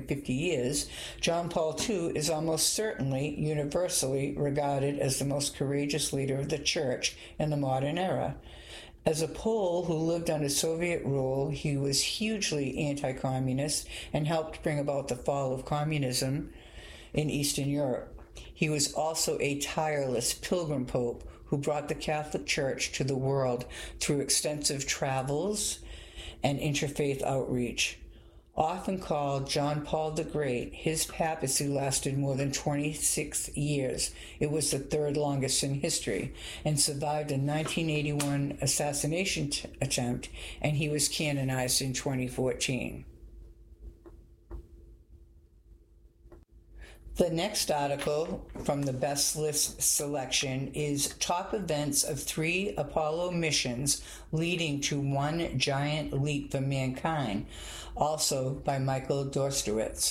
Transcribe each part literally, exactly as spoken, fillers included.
fifty years, John Paul the Second is almost certainly universally regarded as the most courageous leader of the Church in the modern era. As a Pole who lived under Soviet rule, he was hugely anti-communist and helped bring about the fall of communism in Eastern Europe. He was also a tireless pilgrim pope who brought the Catholic Church to the world through extensive travels and interfaith outreach. Often called John Paul the Great, his papacy lasted more than twenty-six years. It was the third longest in history, and survived a nineteen eighty-one assassination t- attempt, and he was canonized in twenty fourteen. The next article from the Best List selection is Top Events of Three Apollo Missions Leading to One Giant Leap for Mankind, also by Michael Dorstowitz.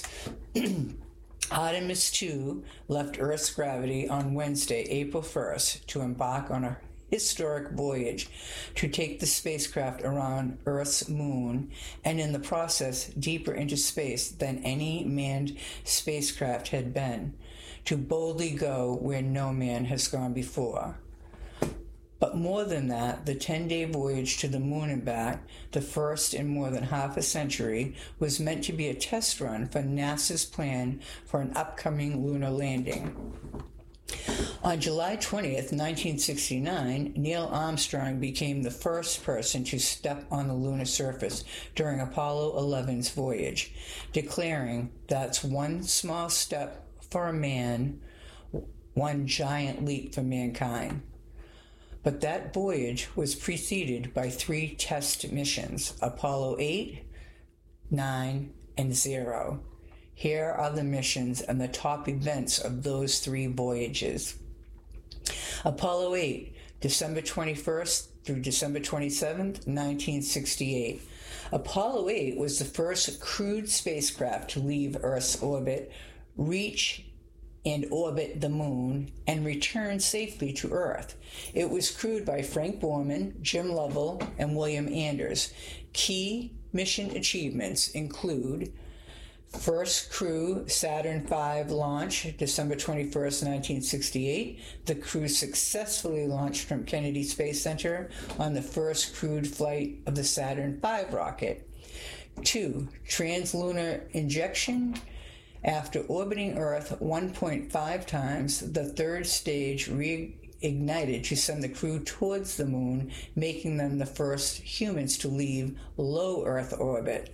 Artemis two left Earth's gravity on Wednesday, April first, to embark on a historic voyage to take the spacecraft around Earth's moon, and in the process deeper into space than any manned spacecraft had been, to boldly go where no man has gone before. But more than that, the ten-day voyage to the moon and back, the first in more than half a century, was meant to be a test run for NASA's plan for an upcoming lunar landing. On July twentieth, nineteen sixty-nine, Neil Armstrong became the first person to step on the lunar surface during Apollo eleven's voyage, declaring, "That's one small step for a man, one giant leap for mankind." But that voyage was preceded by three test missions, Apollo eight, nine, and zero. Here are the missions and the top events of those three voyages. Apollo eight, December twenty-first through December twenty-seventh, nineteen sixty-eight. Apollo eight was the first crewed spacecraft to leave Earth's orbit, reach and orbit the moon, and return safely to Earth. It was crewed by Frank Borman, Jim Lovell, and William Anders. Key mission achievements include First crew Saturn five launch, December twenty-first, nineteen sixty-eight. The crew successfully launched from Kennedy Space Center on the first crewed flight of the Saturn five rocket. Two, translunar injection. After orbiting Earth one point five times, the third stage reignited to send the crew towards the moon, making them the first humans to leave low Earth orbit.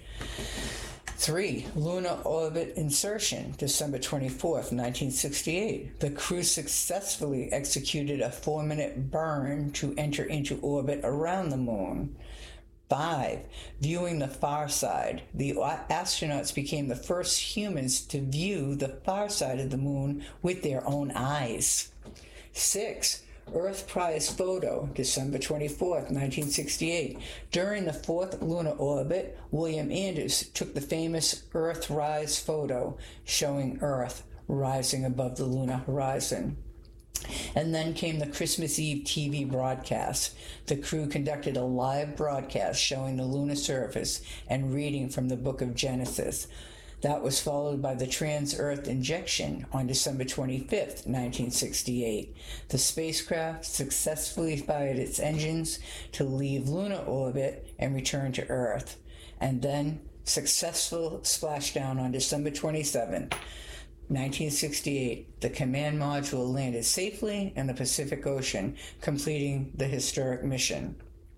Three, lunar orbit insertion, December twenty-fourth, nineteen sixty-eight. The crew successfully executed a four-minute burn to enter into orbit around the moon. Five, viewing the far side. The astronauts became the first humans to view the far side of the moon with their own eyes. Six, Earthprise photo, December twenty-fourth, nineteen sixty-eight. During the fourth lunar orbit, William Anders took the famous Earthrise photo showing Earth rising above the lunar horizon. And then came the Christmas Eve T V broadcast. The crew conducted a live broadcast showing the lunar surface and reading from the book of Genesis. That was followed by the trans-Earth injection on December twenty-fifth, nineteen sixty-eight. The spacecraft successfully fired its engines to leave lunar orbit and return to Earth. And then successful splashdown on December twenty-seventh, nineteen sixty-eight. The command module landed safely in the Pacific Ocean, completing the historic mission.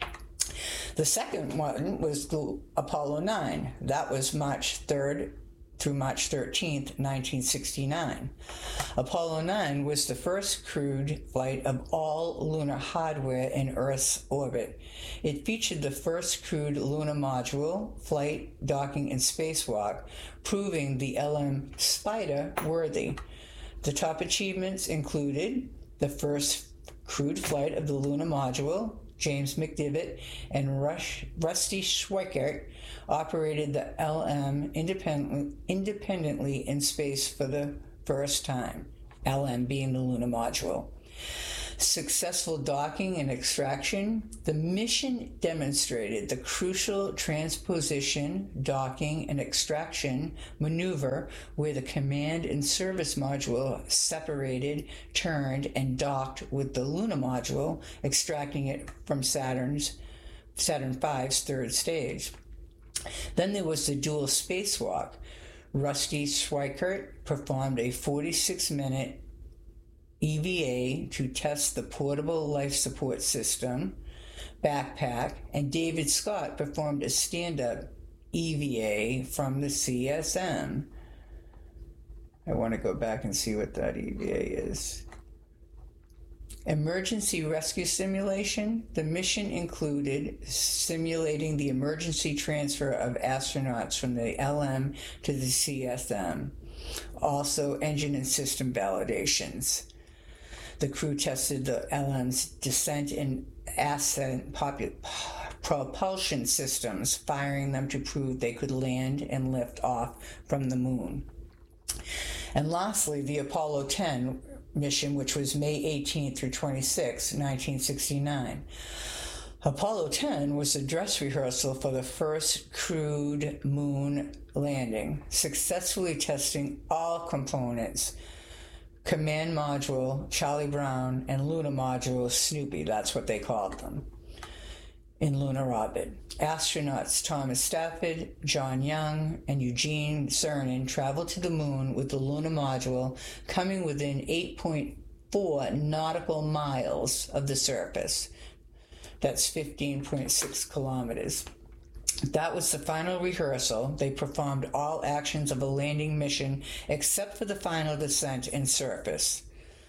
The second one was the Apollo nine. That was March third through March thirteenth, nineteen sixty-nine. Apollo nine was the first crewed flight of all lunar hardware in Earth's orbit. It featured the first crewed lunar module, flight, docking, and spacewalk, proving the L M Spider worthy. The top achievements included the first crewed flight of the lunar module. James McDivitt and Rush, Rusty Schweickart operated the L M independently, independently in space for the first time, L M being the lunar module. Successful docking and extraction. The mission demonstrated the crucial transposition, docking, and extraction maneuver where the command and service module separated, turned, and docked with the lunar module, extracting it from Saturn's Saturn V's third stage. Then there was the dual spacewalk. Rusty Schweickart performed a forty-six minute E V A to test the portable life support system backpack, and David Scott performed a stand-up E V A from the C S M. I want to go back and see what that E V A is. Emergency rescue simulation. The mission included simulating the emergency transfer of astronauts from the L M to the C S M. Also, engine and system validations. The crew tested the L M's descent and ascent popu- propulsion systems, firing them to prove they could land and lift off from the moon. And lastly, the Apollo ten mission, which was May eighteenth through twenty-sixth, nineteen sixty-nine. Apollo ten was a dress rehearsal for the first crewed moon landing, successfully testing all components. Command module, Charlie Brown, and lunar module, Snoopy, that's what they called them, in lunar orbit. Astronauts Thomas Stafford, John Young, and Eugene Cernan traveled to the moon with the lunar module, coming within eight point four nautical miles of the surface. That's fifteen point six kilometers. That was the final rehearsal. They performed all actions of a landing mission except for the final descent and surface.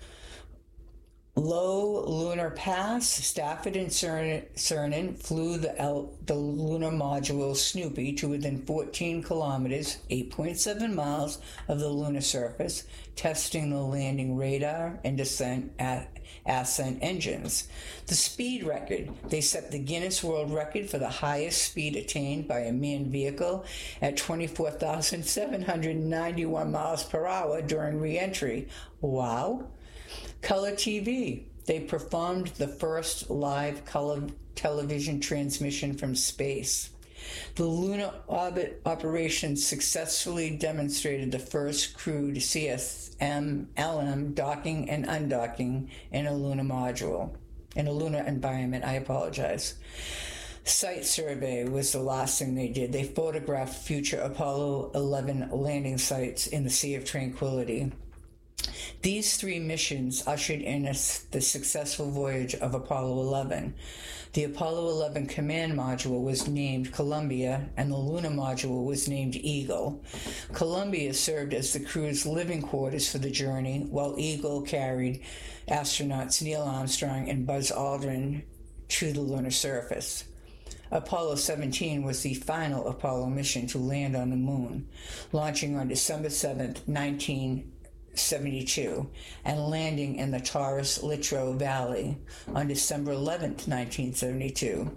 Low lunar pass, Stafford and Cernan flew the, L, the lunar module Snoopy to within fourteen kilometers, eight point seven miles of the lunar surface, testing the landing radar and descent at ascent engines. The speed record. They set the Guinness World Record for the highest speed attained by a manned vehicle at twenty-four thousand seven hundred ninety-one miles per hour during re-entry. Wow. Color T V. They performed the first live color television transmission from space. The lunar orbit operations successfully demonstrated the first crewed C S M L M docking and undocking in a lunar module, in a lunar environment. I apologize. Site survey was the last thing they did. They photographed future Apollo eleven landing sites in the Sea of Tranquility. These three missions ushered in a, the successful voyage of Apollo eleven. The Apollo eleven command module was named Columbia, and the lunar module was named Eagle. Columbia served as the crew's living quarters for the journey, while Eagle carried astronauts Neil Armstrong and Buzz Aldrin to the lunar surface. Apollo seventeen was the final Apollo mission to land on the moon, launching on December seventh, nineteen seventy-two, and landing in the Taurus Littrow Valley on December eleventh, nineteen seventy-two.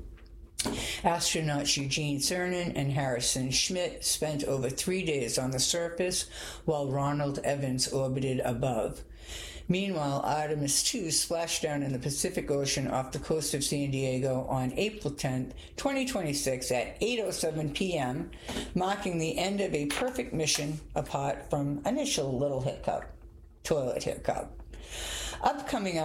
Astronauts Eugene Cernan and Harrison Schmitt spent over three days on the surface, while Ronald Evans orbited above. Meanwhile, Artemis two splashed down in the Pacific Ocean off the coast of San Diego on April tenth, twenty twenty-six at eight oh seven p.m., marking the end of a perfect mission apart from initial little hiccup, toilet hiccup. Upcoming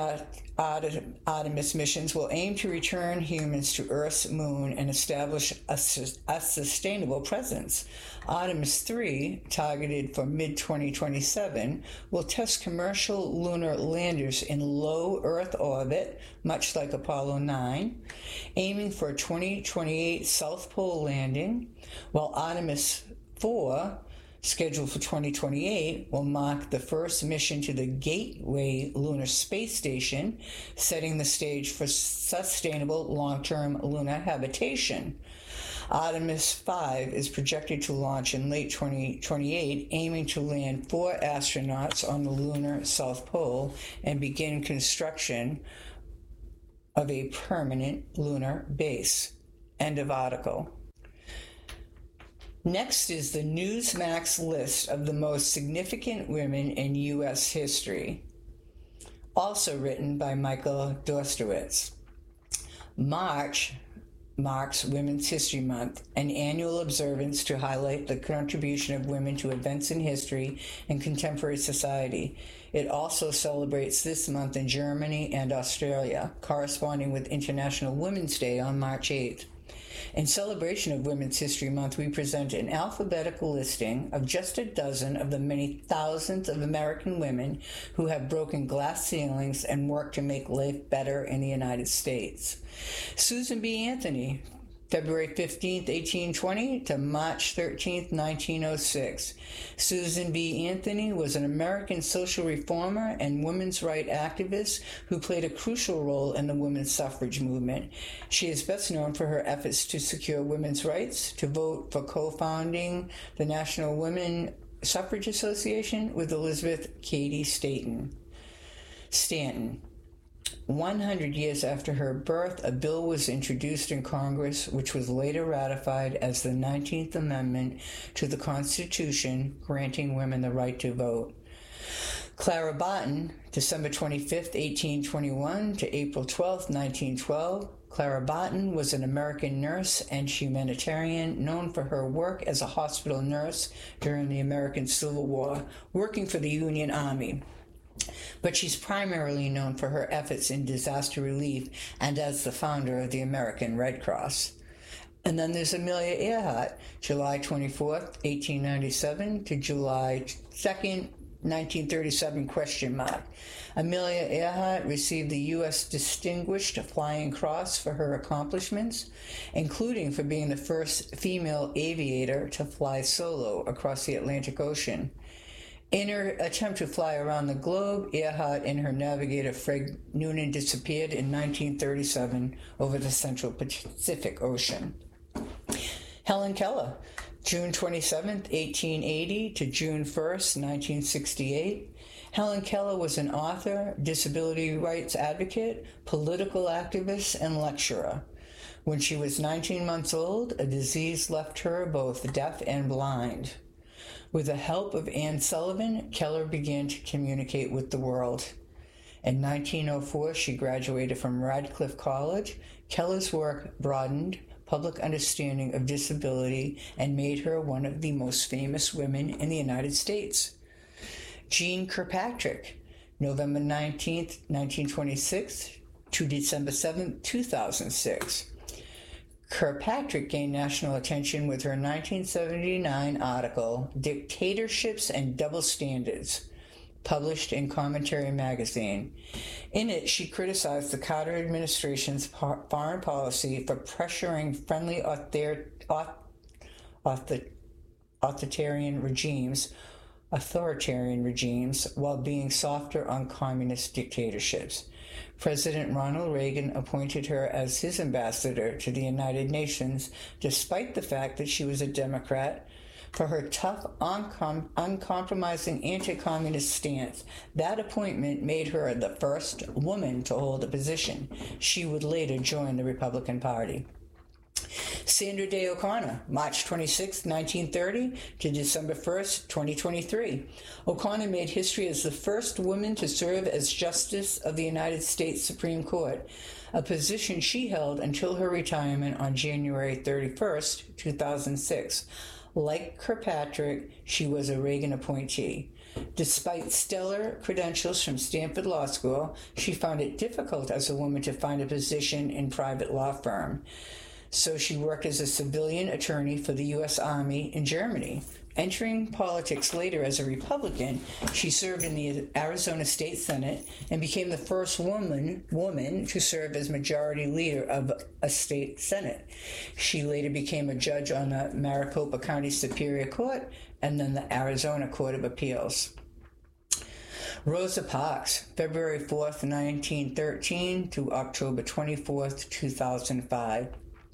Artemis missions will aim to return humans to Earth's moon and establish a, a sustainable presence. Artemis three, targeted for mid twenty twenty-seven, will test commercial lunar landers in low Earth orbit, much like Apollo nine, aiming for a twenty twenty-eight South Pole landing, while Artemis four, scheduled for twenty twenty-eight, will mark the first mission to the Gateway Lunar Space Station, setting the stage for sustainable long-term lunar habitation. Artemis five is projected to launch in late twenty twenty-eight, aiming to land four astronauts on the lunar South Pole and begin construction of a permanent lunar base. End of article. Next is the Newsmax list of the most significant women in U S history. also written by Michael Dorstowitz. March marks Women's History Month, an annual observance to highlight the contribution of women to events in history and contemporary society. It also celebrates this month in Germany and Australia, corresponding with International Women's Day on March eighth. In celebration of Women's History Month, we present an alphabetical listing of just a dozen of the many thousands of American women who have broken glass ceilings and worked to make life better in the United States. Susan B. Anthony, February fifteenth, eighteen twenty to March thirteenth, nineteen oh six. Susan B. Anthony was an American social reformer and women's rights activist who played a crucial role in the women's suffrage movement. She is best known for her efforts to secure women's rights to vote, for co-founding the National Women Suffrage Association with Elizabeth Cady Stanton. Stanton. one hundred years after her birth, a bill was introduced in Congress which was later ratified as the nineteenth Amendment to the Constitution, granting women the right to vote. Clara Barton, December twenty-fifth, eighteen twenty-one to April twelfth, nineteen twelve. Clara Barton was an American nurse and humanitarian known for her work as a hospital nurse during the American Civil War, working for the Union Army. But she's primarily known for her efforts in disaster relief and as the founder of the American Red Cross. And then there's Amelia Earhart, July twenty-fourth, eighteen ninety-seven to July second, nineteen thirty-seven, question mark. Amelia Earhart received the U S Distinguished Flying Cross for her accomplishments, including for being the first female aviator to fly solo across the Atlantic Ocean. In her attempt to fly around the globe, Earhart and her navigator Fred Noonan disappeared in nineteen thirty-seven over the Central Pacific Ocean. Helen Keller, June twenty-seventh, eighteen eighty to June first, nineteen sixty-eight. Helen Keller was an author, disability rights advocate, political activist, and lecturer. When she was nineteen months old, a disease left her both deaf and blind. With the help of Anne Sullivan, Keller began to communicate with the world. In nineteen oh four, she graduated from Radcliffe College. Keller's work broadened public understanding of disability and made her one of the most famous women in the United States. Jean Kirkpatrick, November nineteenth, nineteen twenty-six to December seventh, two thousand six. Kirkpatrick gained national attention with her nineteen seventy-nine article, Dictatorships and Double Standards, published in Commentary magazine. In it, she criticized the Carter administration's foreign policy for pressuring friendly author- author- authoritarian regimes, authoritarian regimes while being softer on communist dictatorships. President Ronald Reagan appointed her as his ambassador to the United Nations, despite the fact that she was a Democrat, for her tough, uncom- uncompromising anti-communist stance. That appointment made her the first woman to hold a position. She would later join the Republican Party. Sandra Day O'Connor, March twenty-sixth, nineteen thirty to December first, twenty twenty-three. O'Connor made history as the first woman to serve as Justice of the United States Supreme Court, a position she held until her retirement on January thirty-first, two thousand six. Like Kirkpatrick, she was a Reagan appointee. Despite stellar credentials from Stanford Law School, she found it difficult as a woman to find a position in a private law firm. So she worked as a civilian attorney for the U S Army in Germany. Entering politics later as a Republican, she served in the Arizona State Senate and became the first woman woman to serve as majority leader of a state senate. She later became a judge on the Maricopa County Superior Court and then the Arizona Court of Appeals. Rosa Parks, February fourth, nineteen thirteen to October twenty-fourth, two thousand five.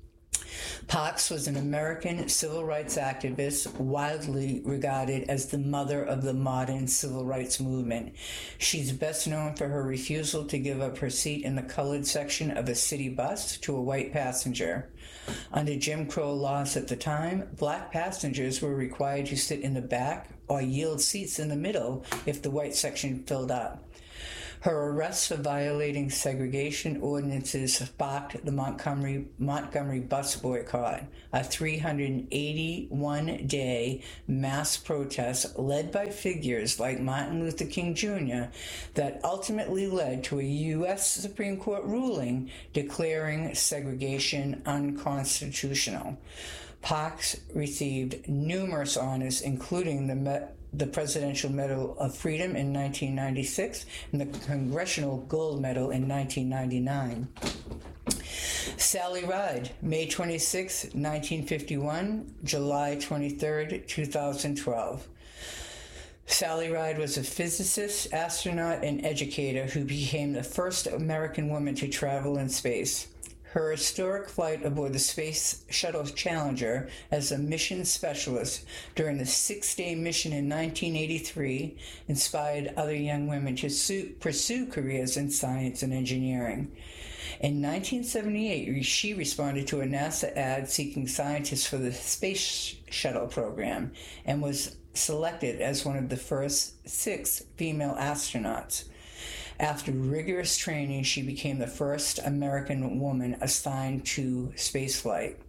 Parks was an American civil rights activist widely regarded as the mother of the modern civil rights movement. She's best known for her refusal to give up her seat in the colored section of a city bus to a white passenger. Under Jim Crow laws at the time, black passengers were required to sit in the back or yield seats in the middle if the white section filled up. Her arrest for violating segregation ordinances sparked the Montgomery, Montgomery bus boycott, a three hundred eighty-one day mass protest led by figures like Martin Luther King Junior that ultimately led to a U S Supreme Court ruling declaring segregation unconstitutional. Parks received numerous honors, including the Met the Presidential Medal of Freedom in nineteen ninety-six and the Congressional Gold Medal in nineteen ninety-nine. Sally Ride, May twenty-sixth, nineteen fifty-one, July twenty-third, two thousand twelve. Sally Ride was a physicist, astronaut, and educator who became the first American woman to travel in space. Her historic flight aboard the Space Shuttle Challenger as a mission specialist during the six-day mission in nineteen eighty-three inspired other young women to su- pursue careers in science and engineering. In nineteen seventy-eight, she responded to a NASA ad seeking scientists for the Space Shuttle program and was selected as one of the first six female astronauts. After rigorous training, she became the first American woman assigned to spaceflight.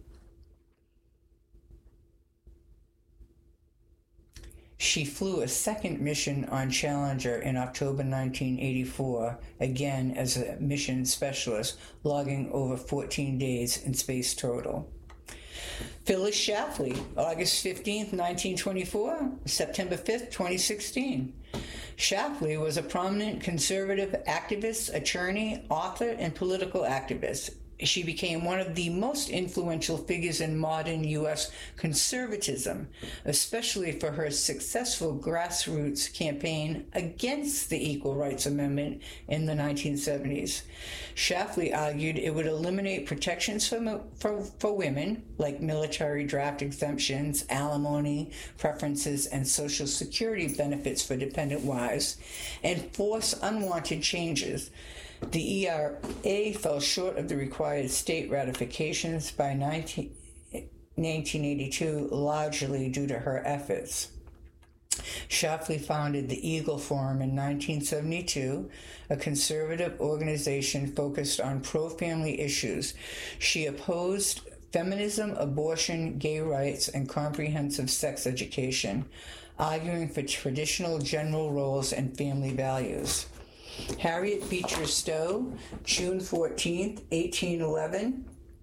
She flew a second mission on Challenger in October nineteen eighty-four, again as a mission specialist, logging over fourteen days in space total. Phyllis Schlafly, August fifteenth, nineteen twenty-four, September fifth, twenty sixteen. Schlafly was a prominent conservative activist, attorney, author, and political activist. She became one of the most influential figures in modern U S conservatism, especially for her successful grassroots campaign against the Equal Rights Amendment in the nineteen seventies. Schlafly argued it would eliminate protections for, for, for women, like military draft exemptions, alimony preferences, and Social Security benefits for dependent wives, and force unwanted changes. The E R A fell short of the required state ratifications by nineteen eighty-two, largely due to her efforts. Schlafly founded the Eagle Forum in nineteen seventy-two, a conservative organization focused on pro-family issues. She opposed feminism, abortion, gay rights, and comprehensive sex education, arguing for traditional general roles and family values. Harriet Beecher Stowe, June fourteenth, eighteen eleven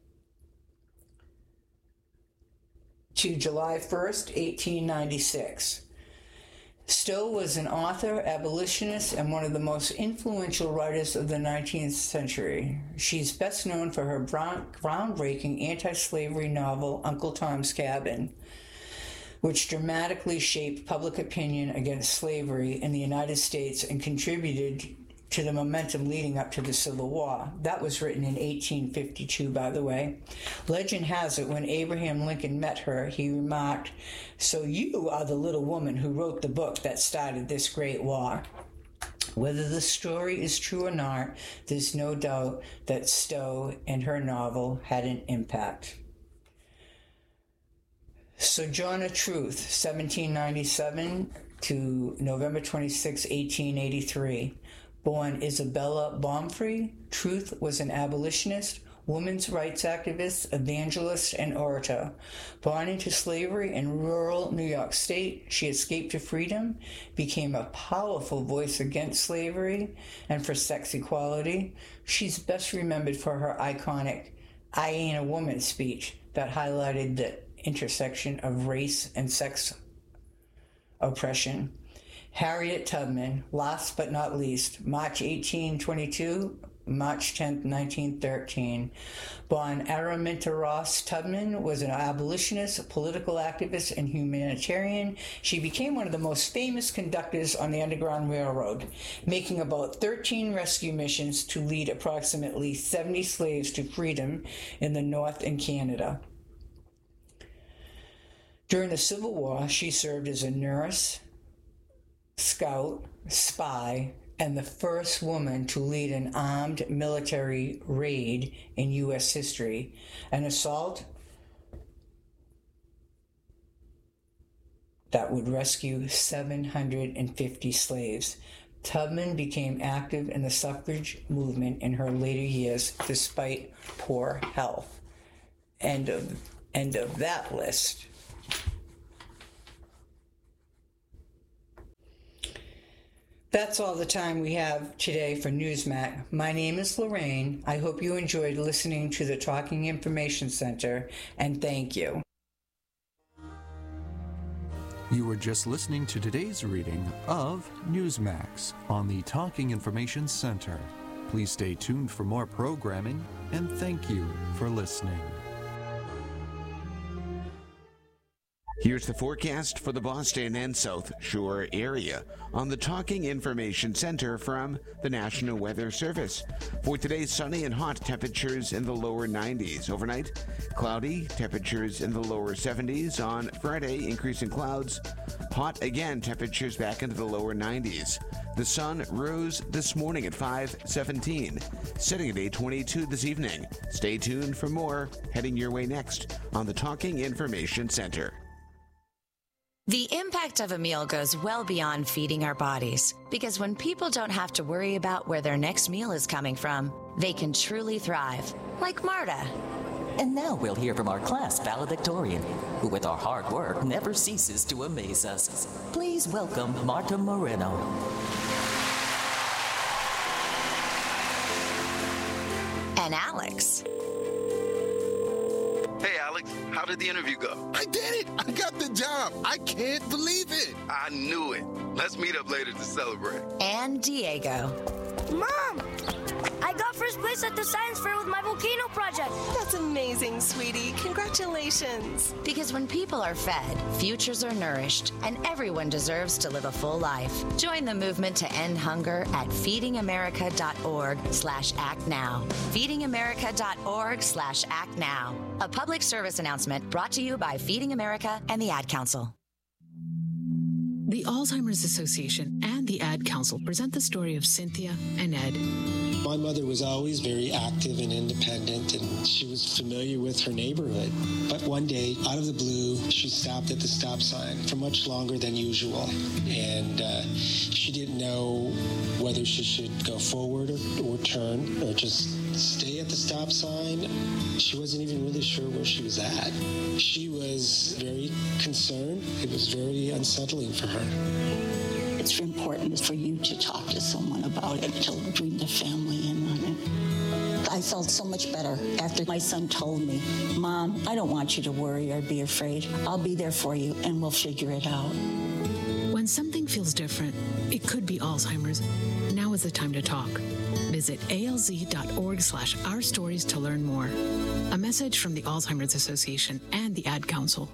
to July first, eighteen ninety-six. Stowe was an author, abolitionist, and one of the most influential writers of the nineteenth century. She's best known for her groundbreaking anti-slavery novel, Uncle Tom's Cabin, which dramatically shaped public opinion against slavery in the United States and contributed to the momentum leading up to the Civil War. That was written in eighteen fifty-two, by the way. Legend has it, when Abraham Lincoln met her, he remarked, "So you are the little woman who wrote the book that started this great war." Whether the story is true or not, there's no doubt that Stowe and her novel had an impact. Sojourner Truth, seventeen ninety-seven to November twenty-sixth, eighteen eighty-three. Born Isabella Baumfree, Truth was an abolitionist, women's rights activist, evangelist, and orator. Born into slavery in rural New York State, she escaped to freedom, became a powerful voice against slavery and for sex equality. She's best remembered for her iconic "I Ain't a Woman" speech that highlighted the intersection of race and sex oppression. Harriet Tubman, last but not least, March eighteen twenty-two, March tenth, nineteen thirteen. Born Araminta Ross Tubman was an abolitionist, political activist, and humanitarian. She became one of the most famous conductors on the Underground Railroad, making about thirteen rescue missions to lead approximately seventy slaves to freedom in the North and Canada. During the Civil War, she served as a nurse, scout, spy, and the first woman to lead an armed military raid in U S history, an assault that would rescue seven hundred fifty slaves. Tubman became active in the suffrage movement in her later years despite poor health. End of, end of that list. That's all the time we have today for Newsmax. My name is Lorraine. I hope you enjoyed listening to the Talking Information Center, and thank you. You were just listening to today's reading of Newsmax on the Talking Information Center. Please stay tuned for more programming, and thank you for listening. Here's the forecast for the Boston and South Shore area on the Talking Information Center from the National Weather Service. For today, sunny and hot, temperatures in the lower nineties. Overnight, cloudy, temperatures in the lower seventies. On Friday, increasing clouds, hot again, temperatures back into the lower nineties. The sun rose this morning at five seventeen, setting at eight twenty-two this evening. Stay tuned for more heading your way next on the Talking Information Center. The impact of a meal goes well beyond feeding our bodies, because when people don't have to worry about where their next meal is coming from, they can truly thrive, like Marta. And now we'll hear from our class valedictorian, who with our hard work never ceases to amaze us. Please welcome Marta Moreno. And Alex. Hey, Alex, how did the interview go? I did it! I got the job! I can't believe it! I knew it. Let's meet up later to celebrate. And Diego. Mom! I got first place at the science fair with my volcano project. That's amazing, sweetie. Congratulations. Because when people are fed, futures are nourished, and everyone deserves to live a full life. Join the movement to end hunger at feedingamerica.org slash act now. feedingamerica.org slash act now. A public service announcement brought to you by Feeding America and the Ad Council. The Alzheimer's Association and the Ad Council present the story of Cynthia and Ed. My mother was always very active and independent, and she was familiar with her neighborhood. But one day, out of the blue, she stopped at the stop sign for much longer than usual. And uh, she didn't know whether she should go forward or, or turn or just stay at the stop sign. She wasn't even really sure where she was at. She was very concerned. It was very unsettling for her. It's important for you to talk to someone about it, to bring the family in on it. I felt so much better after my son told me, Mom, I don't want you to worry or be afraid. I'll be there for you and we'll figure it out. When something feels different, it could be Alzheimer's. Now is the time to talk. Visit alz.org slash our stories to learn more. A message from the Alzheimer's Association and the Ad Council.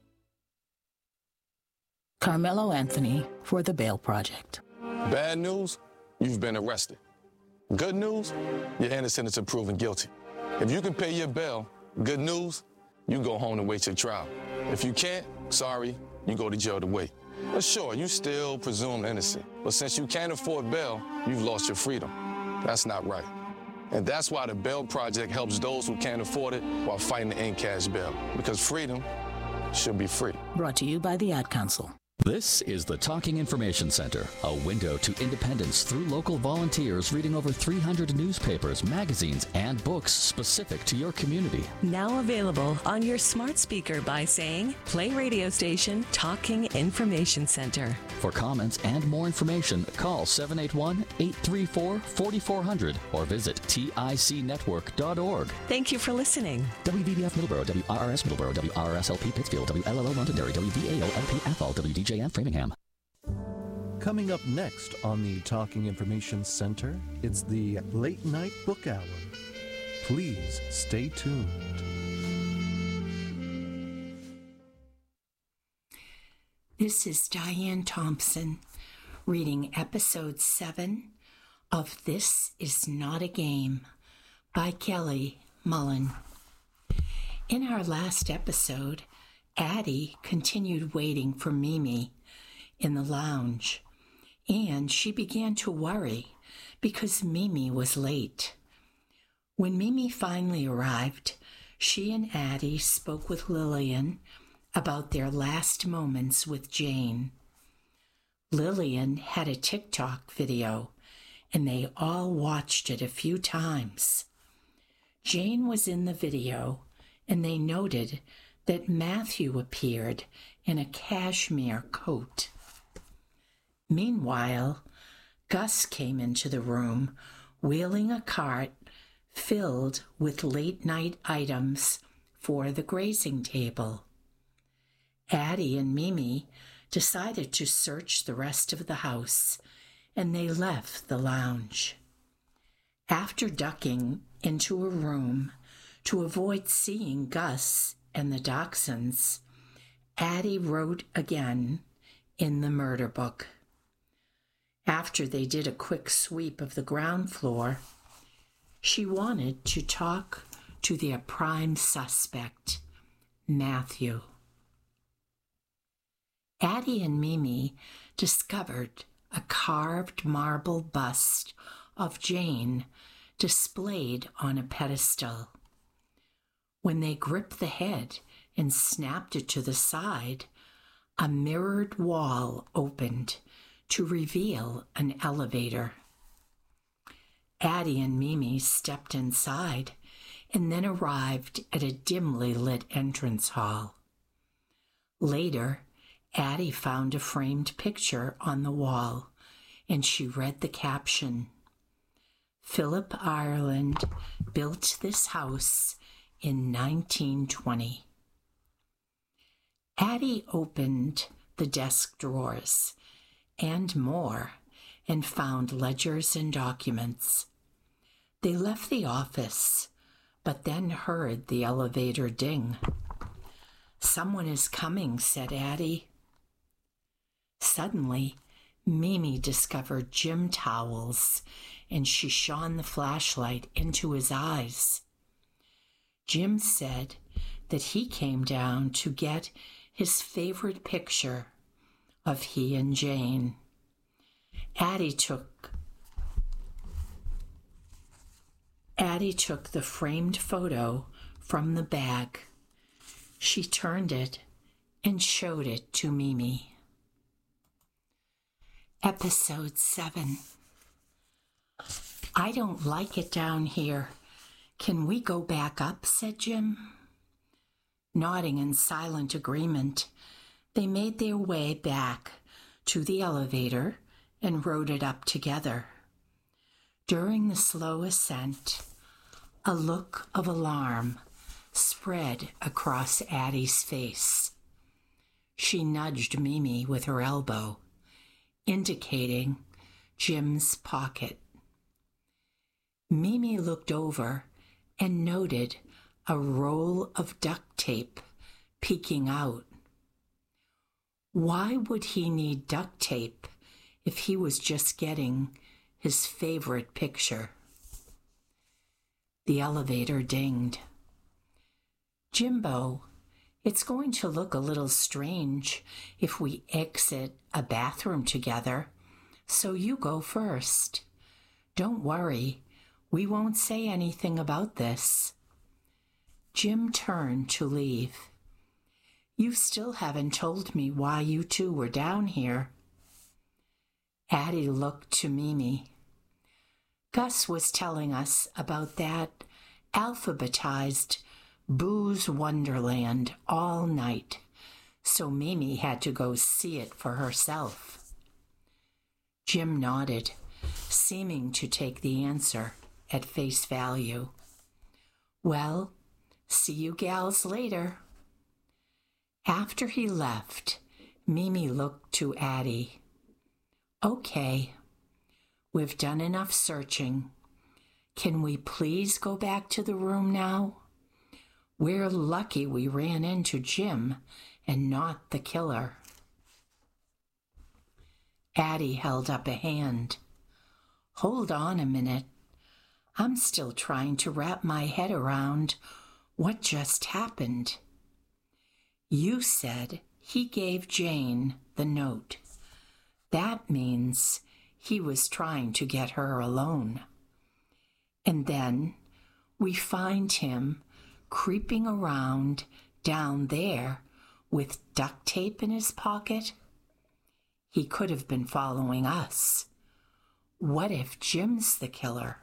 Carmelo Anthony for the Bail Project. Bad news, you've been arrested. Good news, you're innocent until proven guilty. If you can pay your bail, good news, you go home and wait your trial. If you can't, sorry, you go to jail to wait. But sure, you still presumed innocent. But since you can't afford bail, you've lost your freedom. That's not right. And that's why the Bail Project helps those who can't afford it while fighting to end cash bail. Because freedom should be free. Brought to you by the Ad Council. This is the Talking Information Center, a window to independence through local volunteers reading over three hundred newspapers, magazines, and books specific to your community. Now available on your smart speaker by saying, play radio station Talking Information Center. For comments and more information, call seven eight one, eight three four, four four zero zero or visit tic network dot org. Thank you for listening. W V B F Middleborough, W R R S Middleborough, W R R S L P Pittsfield, W L L O Londonderry, W V A O L P Athol, W D J F Framingham. Coming up next on the Talking Information Center, it's the Late Night Book Hour. Please stay tuned. This is Diane Thompson reading episode seven of This Is Not a Game by Kelly Mullen. In our last episode, Addie continued waiting for Mimi in the lounge, and she began to worry because Mimi was late. When Mimi finally arrived, she and Addie spoke with Lillian about their last moments with Jane. Lillian had a TikTok video, and they all watched it a few times. Jane was in the video, and they noted that Matthew appeared in a cashmere coat. Meanwhile, Gus came into the room wheeling a cart filled with late-night items for the grazing table. Addie and Mimi decided to search the rest of the house, and they left the lounge. After ducking into a room to avoid seeing Gus and the Dachshunds, Addie wrote again in the murder book. After they did a quick sweep of the ground floor, she wanted to talk to their prime suspect, Matthew. Addie and Mimi discovered a carved marble bust of Jane displayed on a pedestal. When they gripped the head and snapped it to the side, a mirrored wall opened to reveal an elevator. Addie and Mimi stepped inside and then arrived at a dimly lit entrance hall. Later, Addie found a framed picture on the wall, and she read the caption, "Philip Ireland built this house in nineteen twenty. Addie opened the desk drawers and more and found ledgers and documents. They left the office, but then heard the elevator ding. "Someone is coming," said Addie. Suddenly, Mimi discovered gym towels, and she shone the flashlight into his eyes. Jim said that he came down to get his favorite picture of he and Jane. Addie took Addie took the framed photo from the bag. She turned it and showed it to Mimi. Episode seven. "I don't like it down here. Can we go back up?" said Jim. Nodding in silent agreement, they made their way back to the elevator and rode it up together. During the slow ascent, a look of alarm spread across Addie's face. She nudged Mimi with her elbow, indicating Jim's pocket. Mimi looked over and noted a roll of duct tape peeking out. Why would he need duct tape if he was just getting his favorite picture? The elevator dinged. "Jimbo, it's going to look a little strange if we exit a bathroom together, so you go first. Don't worry, we won't say anything about this." Jim turned to leave. "You still haven't told me why you two were down here." Addie looked to Mimi. "Gus was telling us about that alphabetized booze wonderland all night, so Mimi had to go see it for herself." Jim nodded, seeming to take the answer at face value. "Well, see you gals later." After he left, Mimi looked to Addie. "Okay, we've done enough searching. Can we please go back to the room now? We're lucky we ran into Jim and not the killer." Addie held up a hand. "Hold on a minute. I'm still trying to wrap my head around what just happened. You said he gave Jane the note. That means he was trying to get her alone. And then we find him creeping around down there with duct tape in his pocket. He could have been following us. What if Jim's the killer?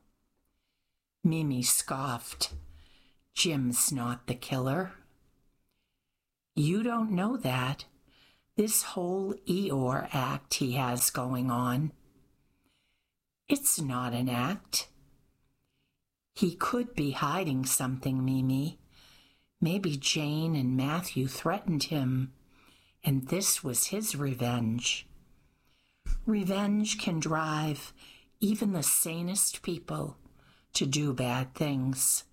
Mimi scoffed. Jim's not the killer. You don't know that. This whole Eeyore act he has going on. It's not an act. He could be hiding something, Mimi. Maybe Jane and Matthew threatened him, and this was his revenge. Revenge can drive even the sanest people to do bad things.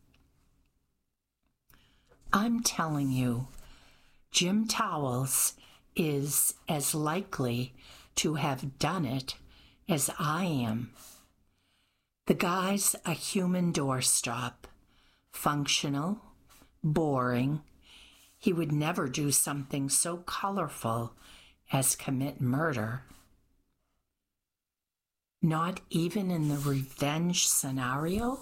I'm telling you, Jim Towles is as likely to have done it as I am. The guy's a human doorstop, functional, boring. He would never do something so colorful as commit murder. Not even in the revenge scenario?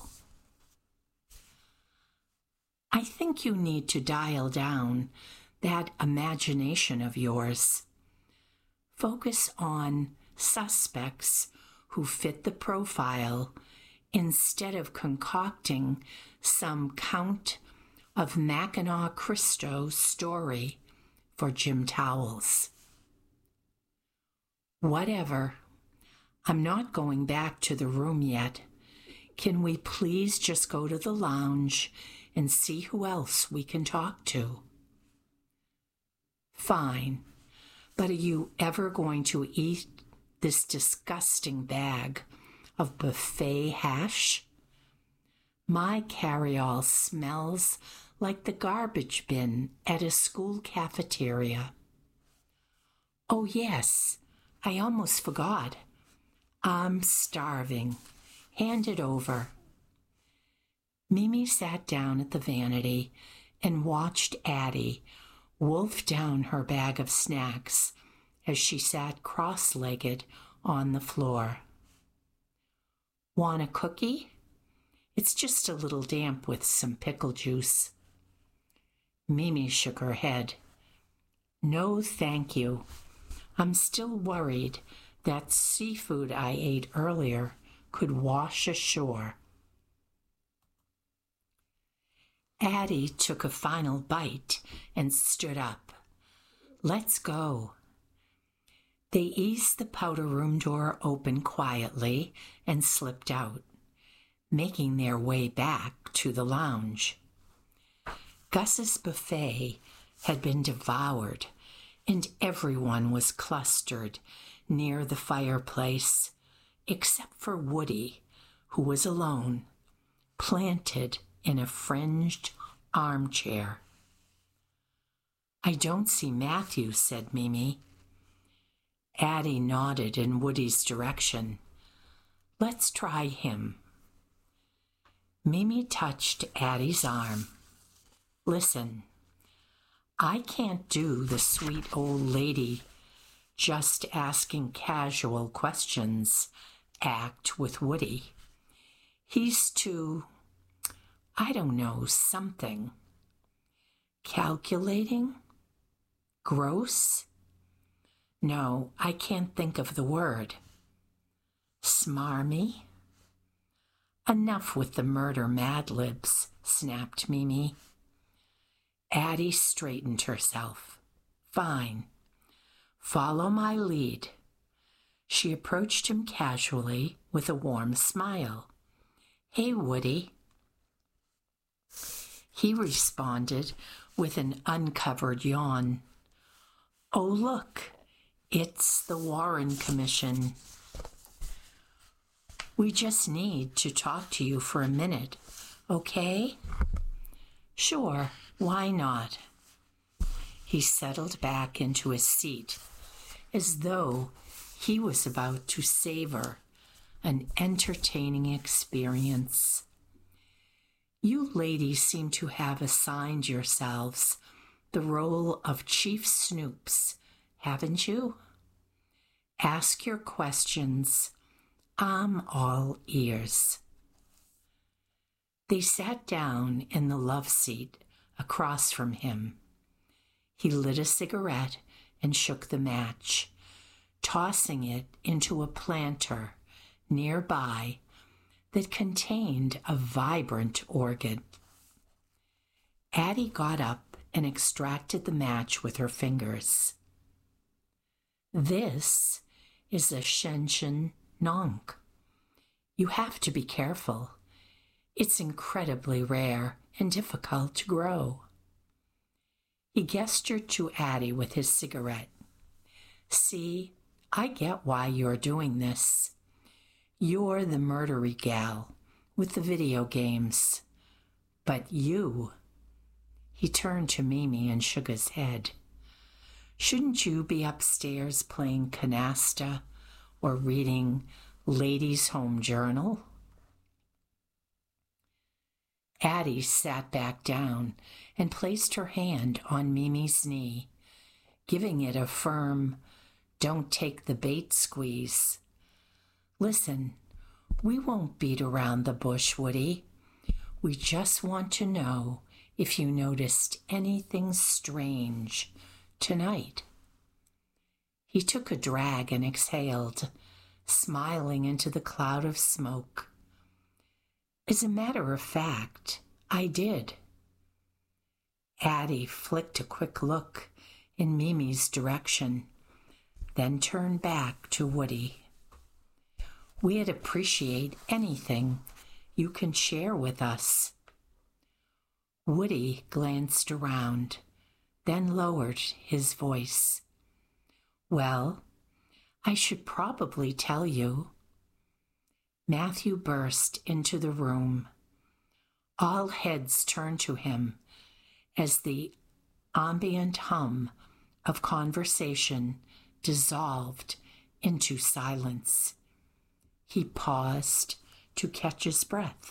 I think you need to dial down that imagination of yours. Focus on suspects who fit the profile instead of concocting some Count of Mackinac Christo story for Jim Towles. Whatever. I'm not going back to the room yet. Can we please just go to the lounge and see who else we can talk to? Fine, but are you ever going to eat this disgusting bag of buffet hash? My carry-all smells like the garbage bin at a school cafeteria. Oh yes, I almost forgot. I'm starving. Hand it over. Mimi sat down at the vanity and watched Addie wolf down her bag of snacks as she sat cross-legged on the floor. Want a cookie? It's just a little damp with some pickle juice. Mimi shook her head. No, thank you. I'm still worried that seafood I ate earlier could wash ashore. Addie took a final bite and stood up. Let's go. They eased the powder room door open quietly and slipped out, making their way back to the lounge. Gus's buffet had been devoured, and everyone was clustered near the fireplace, except for Woody, who was alone, planted in a fringed armchair. I don't see Matthew, said Mimi. Addie nodded in Woody's direction. Let's try him. Mimi touched Addie's arm. Listen, I can't do the sweet old lady just asking casual questions act with Woody. He's too, I don't know, something. Calculating? Gross? No, I can't think of the word. Smarmy? Enough with the murder mad libs, snapped Mimi. Addie straightened herself. Fine. Follow my lead. She approached him casually with a warm smile. Hey, Woody. He responded with an uncovered yawn. Oh, look, it's the Warren Commission. We just need to talk to you for a minute, okay? Sure, why not? He settled back into his seat, as though he was about to savor an entertaining experience. You ladies seem to have assigned yourselves the role of Chief Snoops, haven't you? Ask your questions. I'm all ears. They sat down in the love seat across from him. He lit a cigarette and shook the match, tossing it into a planter nearby that contained a vibrant orchid. Addie got up and extracted the match with her fingers. This is a Shenshen Nonk. You have to be careful. It's incredibly rare and difficult to grow. He gestured to Addie with his cigarette. See, I get why you're doing this. You're the murdery gal with the video games. But you... He turned to Mimi and shook his head. Shouldn't you be upstairs playing canasta or reading Ladies' Home Journal? Addie sat back down and placed her hand on Mimi's knee, giving it a firm, don't take the bait squeeze. Listen, we won't beat around the bush, Woody. We just want to know if you noticed anything strange tonight. He took a drag and exhaled, smiling into the cloud of smoke. As a matter of fact, I did. Addie flicked a quick look in Mimi's direction, then turned back to Woody. We'd appreciate anything you can share with us. Woody glanced around, then lowered his voice. Well, I should probably tell you. Matthew burst into the room. All heads turned to him as the ambient hum of conversation dissolved into silence. He paused to catch his breath.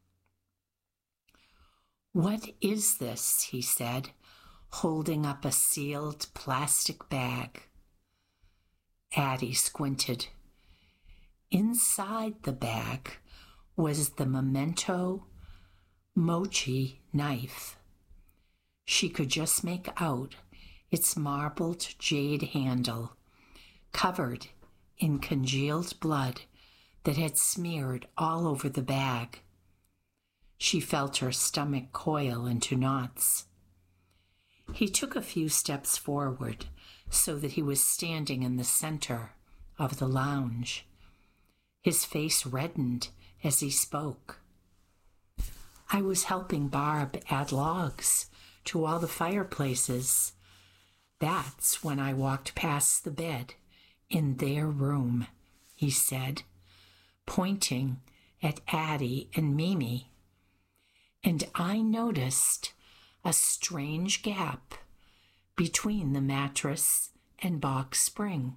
What is this? He said, holding up a sealed plastic bag. Addie squinted. Inside the bag was the Memento Mochi knife. She could just make out its marbled jade handle, covered in congealed blood that had smeared all over the bag. She felt her stomach coil into knots. He took a few steps forward so that he was standing in the center of the lounge. His face reddened as he spoke. I was helping Barb add logs to all the fireplaces. That's when I walked past the bed in their room, he said, pointing at Addie and Mimi. And I noticed a strange gap between the mattress and box spring.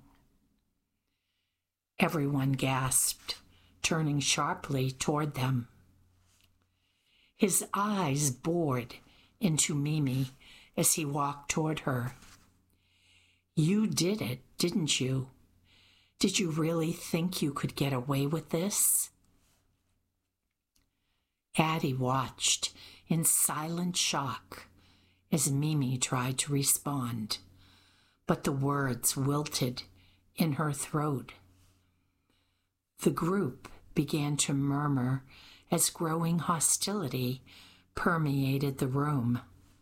Everyone gasped, turning sharply toward them. His eyes bored into Mimi as he walked toward her. You did it, didn't you? Did you really think you could get away with this? Addie watched in silent shock as Mimi tried to respond, but the words wilted in her throat. The group began to murmur as growing hostility permeated the room.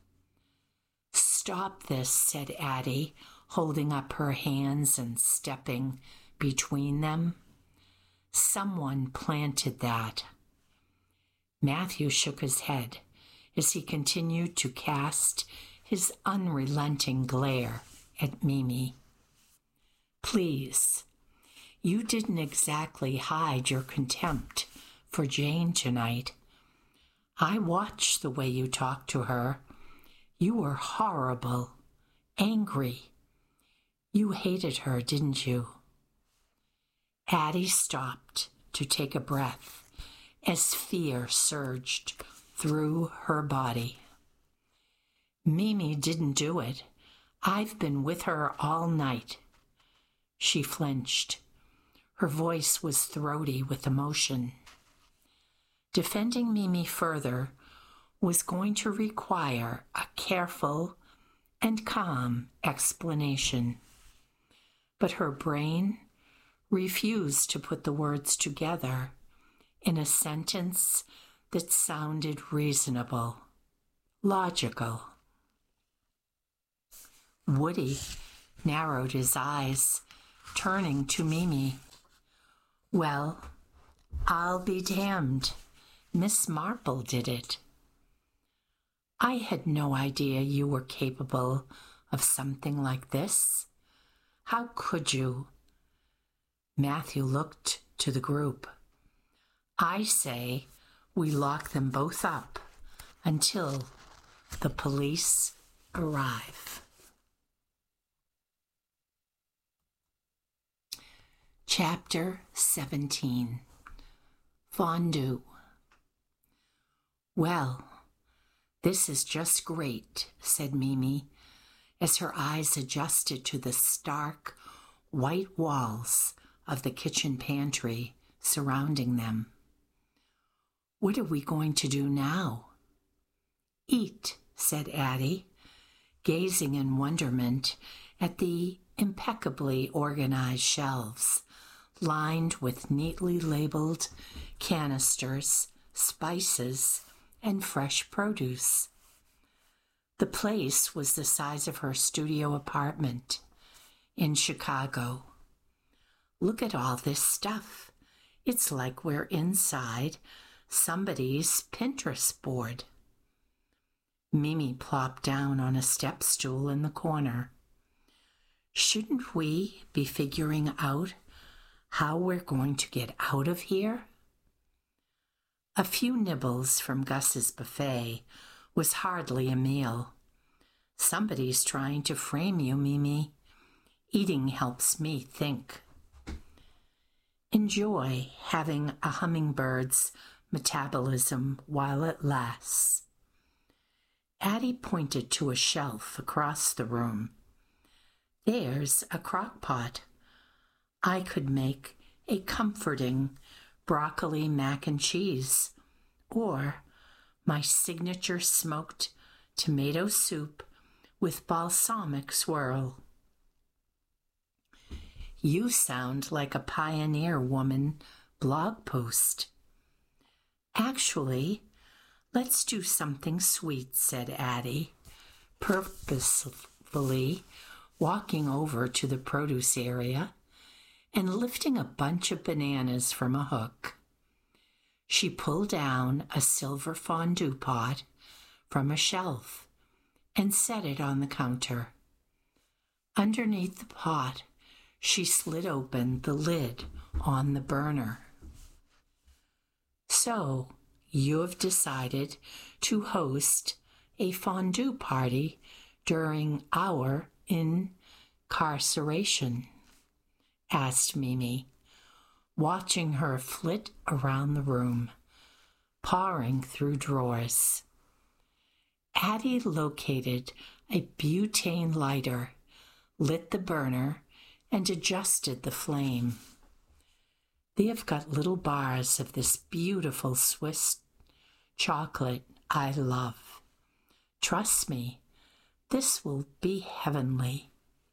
Stop this, said Addie, holding up her hands and stepping between them. Someone planted that. Matthew shook his head as he continued to cast his unrelenting glare at Mimi. Please, you didn't exactly hide your contempt for Jane tonight. I watched the way you talked to her. You were horrible, angry. You hated her, didn't you? Addie stopped to take a breath as fear surged through her body. Mimi didn't do it. I've been with her all night. She flinched. Her voice was throaty with emotion. Defending Mimi further was going to require a careful and calm explanation. but her brain refused to put the words together in a sentence that sounded reasonable, logical. Woody narrowed his eyes, turning to Mimi. Well, I'll be damned. Miss Marple did it. I had no idea you were capable of something like this. How could you? Matthew looked to the group. I say we lock them both up until the police arrive. Chapter seventeen. Fondue. Well, this is just great, said Mimi, as her eyes adjusted to the stark, white walls of the kitchen pantry surrounding them. What are we going to do now? Eat, said Addie, gazing in wonderment at the impeccably organized shelves, lined with neatly labeled canisters, spices, and fresh produce. The place was the size of her studio apartment in Chicago. Look at all this stuff. It's like we're inside somebody's Pinterest board. Mimi plopped down on a step stool in the corner. Shouldn't we be figuring out how we're going to get out of here? A few nibbles from Gus's buffet was hardly a meal. Somebody's trying to frame you, Mimi. Eating helps me think. Enjoy having a hummingbird's metabolism while it lasts. Addie pointed to a shelf across the room. There's a crock pot. I could make a comforting broccoli mac and cheese, or my signature smoked tomato soup with balsamic swirl. You sound like a Pioneer Woman blog post. Actually, let's do something sweet, said Addie, purposefully walking over to the produce area and lifting a bunch of bananas from a hook. She pulled down a silver fondue pot from a shelf and set it on the counter. Underneath the pot, she slid open the lid on the burner. So, you have decided to host a fondue party during our incarceration? Asked Mimi, watching her flit around the room, pawing through drawers. Addie located a butane lighter, lit the burner, and adjusted the flame. They have got little bars of this beautiful Swiss chocolate I love. Trust me, this will be heavenly.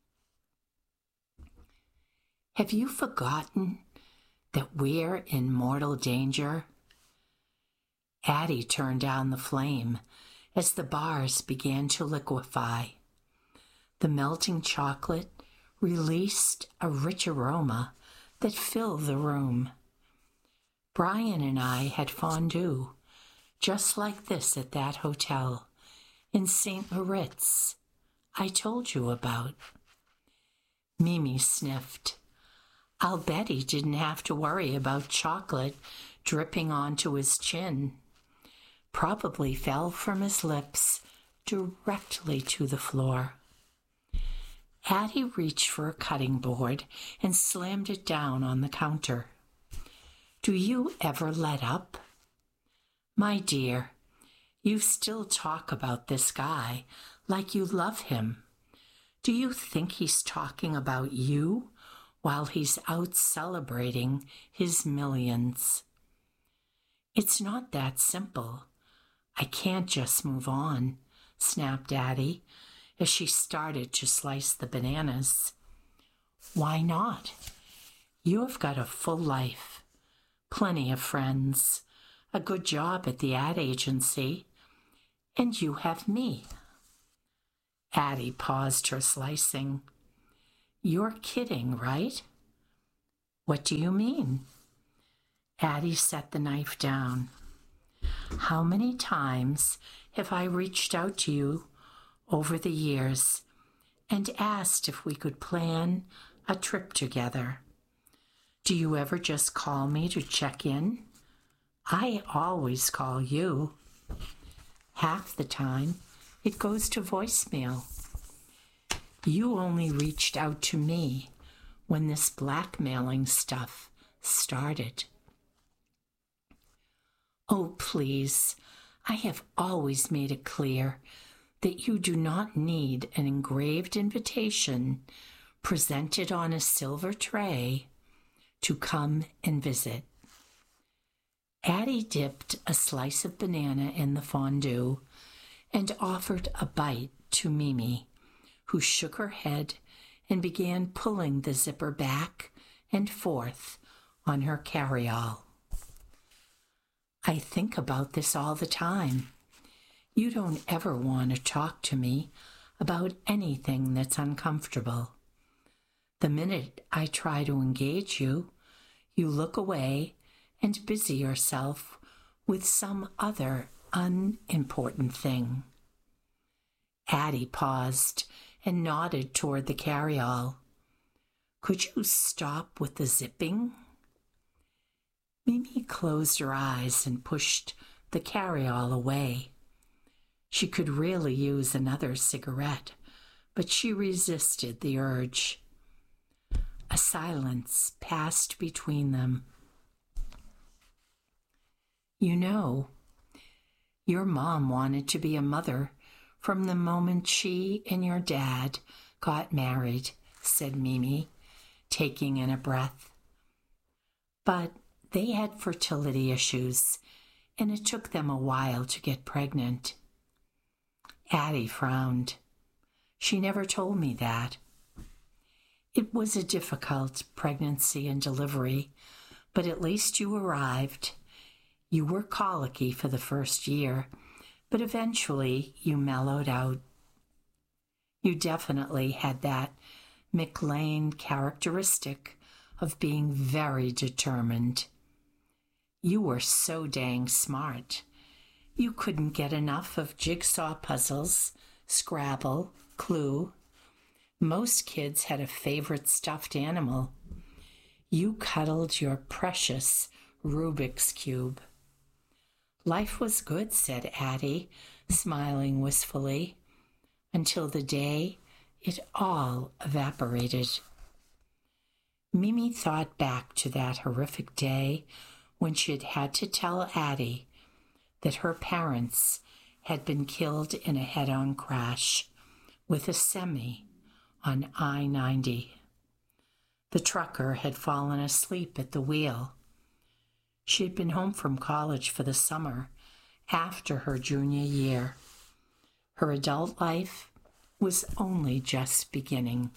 Have you forgotten that we're in mortal danger? Addie turned down the flame as the bars began to liquefy. The melting chocolate released a rich aroma that filled the room. Brian and I had fondue just like this at that hotel in Saint Moritz I told you about. Mimi sniffed. I'll bet he didn't have to worry about chocolate dripping onto his chin. Probably fell from his lips directly to the floor. Addie reached for a cutting board and slammed it down on the counter. Do you ever let up? My dear, you still talk about this guy like you love him. Do you think he's talking about you while he's out celebrating his millions? It's not that simple. I can't just move on, snapped Addie as she started to slice the bananas. Why not? You have got a full life, plenty of friends, a good job at the ad agency, and you have me. Addie paused her slicing. You're kidding, right? What do you mean? Addie set the knife down. How many times have I reached out to you over the years and asked if we could plan a trip together? Do you ever just call me to check in? I always call you. Half the time, it goes to voicemail. You only reached out to me when this blackmailing stuff started. Oh, please, I have always made it clear that you do not need an engraved invitation presented on a silver tray to come and visit. Addie dipped a slice of banana in the fondue and offered a bite to Mimi, who shook her head and began pulling the zipper back and forth on her carryall. I think about this all the time. You don't ever want to talk to me about anything that's uncomfortable. The minute I try to engage you, you look away and busy yourself with some other unimportant thing. Addie paused and nodded toward the carryall. Could you stop with the zipping? Mimi closed her eyes and pushed the carryall away. She could really use another cigarette, but she resisted the urge. A silence passed between them. You know, your mom wanted to be a mother from the moment she and your dad got married, said Mimi, taking in a breath. But they had fertility issues, and it took them a while to get pregnant. Addie frowned. She never told me that. It was a difficult pregnancy and delivery, but at least you arrived. You were colicky for the first year, but eventually you mellowed out. You definitely had that McLean characteristic of being very determined. You were so dang smart. You couldn't get enough of jigsaw puzzles, Scrabble, Clue. Most kids had a favorite stuffed animal. You cuddled your precious Rubik's Cube. Life was good, said Addie, smiling wistfully, until the day it all evaporated. Mimi thought back to that horrific day when she had had to tell Addie that her parents had been killed in a head-on crash with a semi on I ninety. The trucker had fallen asleep at the wheel. She had been home from college for the summer after her junior year. Her adult life was only just beginning.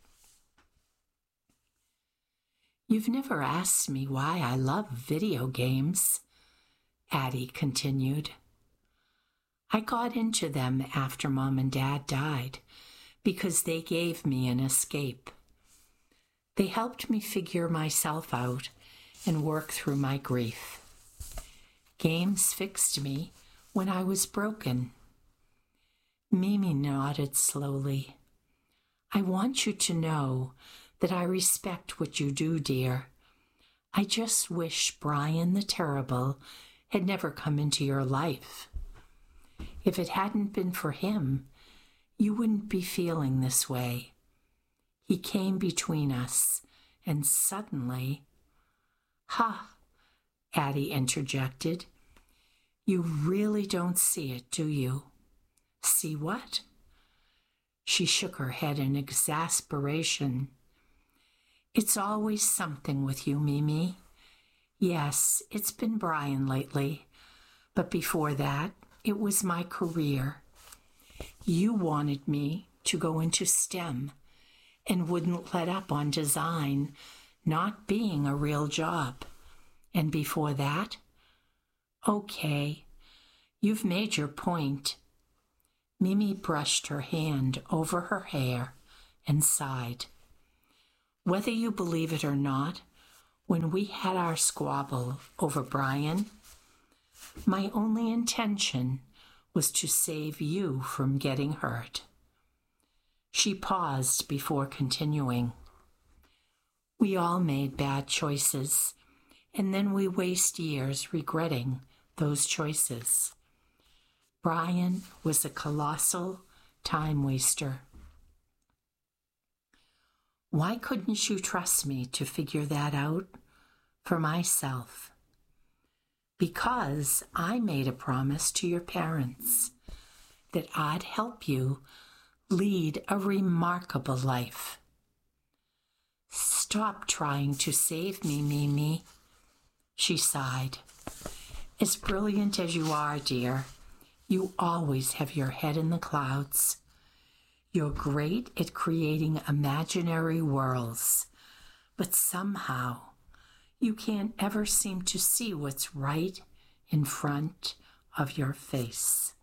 You've never asked me why I love video games, Addie continued. I got into them after Mom and Dad died because they gave me an escape. They helped me figure myself out and work through my grief. Games fixed me when I was broken. Mimi nodded slowly. I want you to know that I respect what you do, dear. I just wish Brian the Terrible had never come into your life. If it hadn't been for him, you wouldn't be feeling this way. He came between us, and suddenly... Ha! Addie interjected. You really don't see it, do you? See what? She shook her head in exasperation. It's always something with you, Mimi. Yes, it's been Brian lately, but before that, it was my career. You wanted me to go into STEM, and wouldn't let up on design not being a real job. And before that? Okay, you've made your point. Mimi brushed her hand over her hair and sighed. Whether you believe it or not, when we had our squabble over Brian, my only intention was to save you from getting hurt. She paused before continuing. We all made bad choices, and then we waste years regretting those choices. Brian was a colossal time waster. Why couldn't you trust me to figure that out for myself? Because I made a promise to your parents that I'd help you lead a remarkable life. Stop trying to save me, Mimi, she sighed. As brilliant as you are, dear, you always have your head in the clouds. You're great at creating imaginary worlds, but somehow you can't ever seem to see what's right in front of your face.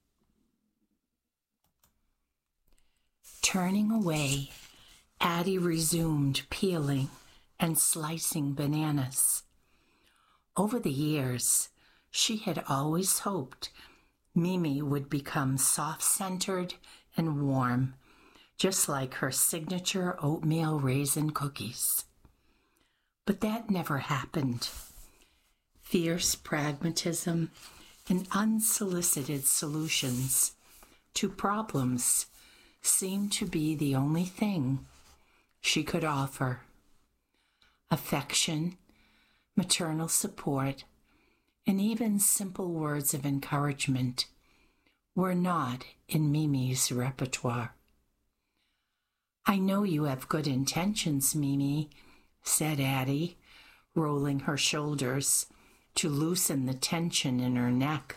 Turning away, Addie resumed peeling and slicing bananas. Over the years, she had always hoped Mimi would become soft-centered and warm, just like her signature oatmeal raisin cookies. But that never happened. Fierce pragmatism and unsolicited solutions to problems seemed to be the only thing she could offer. Affection, maternal support, and even simple words of encouragement were not in Mimi's repertoire. I know you have good intentions, Mimi, said Addie, rolling her shoulders to loosen the tension in her neck.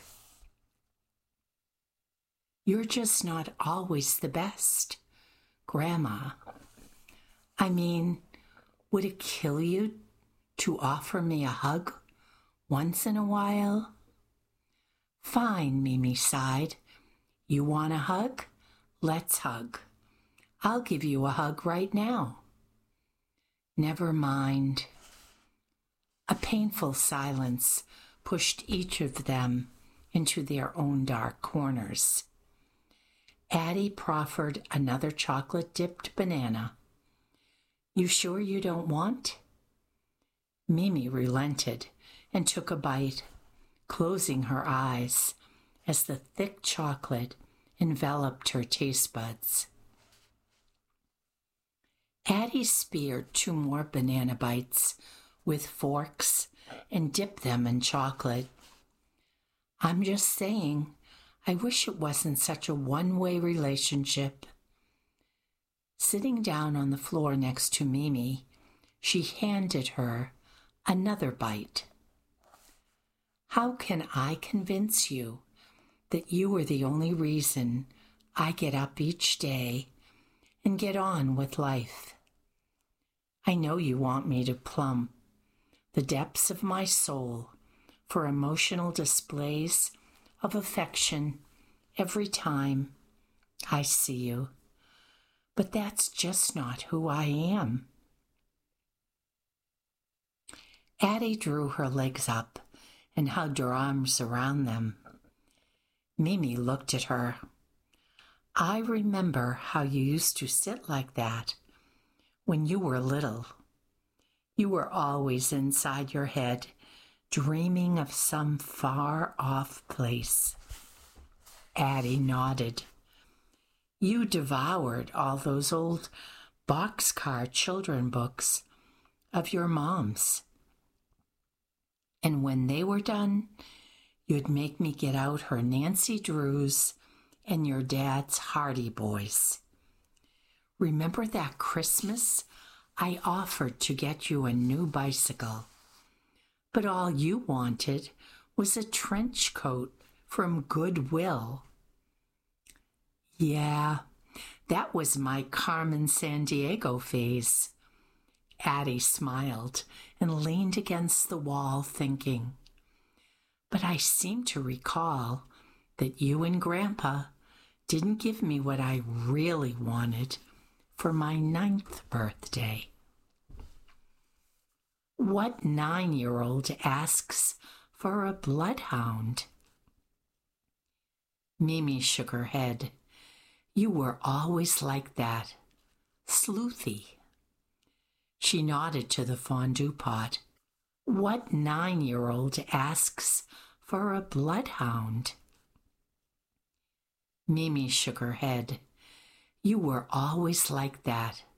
You're just not always the best, Grandma. I mean, would it kill you to offer me a hug once in a while? Fine, Mimi sighed. You want a hug? Let's hug. I'll give you a hug right now. Never mind. A painful silence pushed each of them into their own dark corners. Addie proffered another chocolate-dipped banana. You sure you don't want? Mimi relented and took a bite, closing her eyes as the thick chocolate enveloped her taste buds. Addie speared two more banana bites with forks and dipped them in chocolate. I'm just saying, I wish it wasn't such a one-way relationship. Sitting down on the floor next to Mimi, she handed her another bite. How can I convince you that you are the only reason I get up each day and get on with life? I know you want me to plumb the depths of my soul for emotional displays of affection every time I see you. But that's just not who I am. Addie drew her legs up and hugged her arms around them. Mimi looked at her. I remember how you used to sit like that when you were little. You were always inside your head, dreaming of some far-off place. Addie nodded. You devoured all those old boxcar children books of your mom's. And when they were done, you'd make me get out her Nancy Drews and your dad's Hardy Boys. Remember that Christmas I offered to get you a new bicycle, but all you wanted was a trench coat from Goodwill. Yeah, That was my Carmen Sandiego phase. Addie smiled and leaned against the wall thinking. But I seem to recall that you and Grandpa didn't give me what I really wanted for my ninth birthday. What nine-year-old asks for a bloodhound? Mimi shook her head. You were always like that, sleuthy. She nodded to the fondue pot. What nine-year-old asks for a bloodhound? Mimi shook her head. You were always like that,